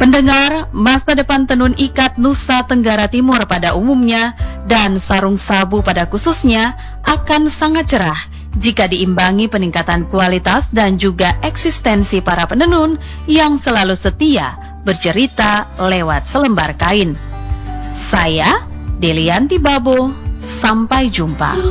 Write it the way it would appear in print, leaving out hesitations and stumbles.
Pendengar, masa depan tenun ikat Nusa Tenggara Timur pada umumnya dan sarung sabu pada khususnya akan sangat cerah jika diimbangi peningkatan kualitas dan juga eksistensi para penenun yang selalu setia bercerita lewat selembar kain. Saya, Delianti Babo, sampai jumpa.